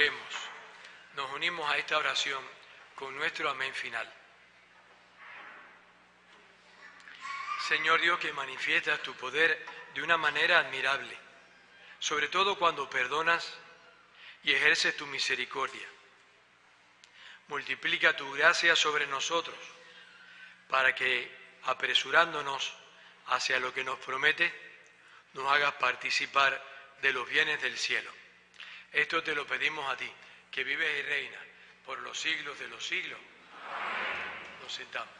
Oremos. Nos unimos a esta oración con nuestro amén final. Señor Dios, que manifiestas tu poder de una manera admirable, sobre todo cuando perdonas y ejerces tu misericordia. Multiplica tu gracia sobre nosotros, para que, apresurándonos hacia lo que nos promete, nos hagas participar de los bienes del cielo. Esto te lo pedimos a ti, que vives y reinas por los siglos de los siglos. Nos sentamos.